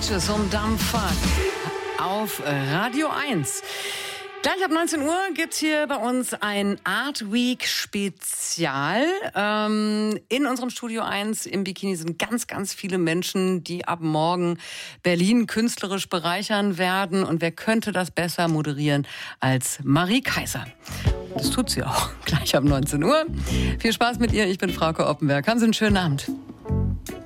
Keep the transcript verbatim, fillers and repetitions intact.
Peaches und Dumb Fuck auf Radio eins. Gleich ab neunzehn Uhr gibt's hier bei uns ein Art Week Spezial. Ähm, in unserem Studio eins im Bikini sind ganz, ganz viele Menschen, die ab morgen Berlin künstlerisch bereichern werden. Und wer könnte das besser moderieren als Marie Kaiser? Das tut sie auch gleich ab neunzehn Uhr. Viel Spaß mit ihr. Ich bin Frauke Oppenberg. Haben Sie einen schönen Abend.